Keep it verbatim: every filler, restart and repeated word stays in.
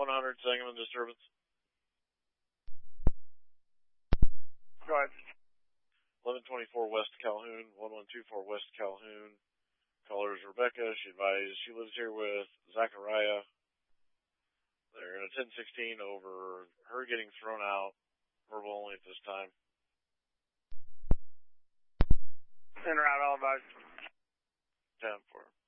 hundred, Sangamon disturbance. Go ahead. eleven twenty-four West Calhoun, one one two four West Calhoun. Caller is Rebecca. She advised she lives here with Zachariah. They're in a ten sixteen over her getting thrown out. Verbal only at this time. In route, all advised. ten four.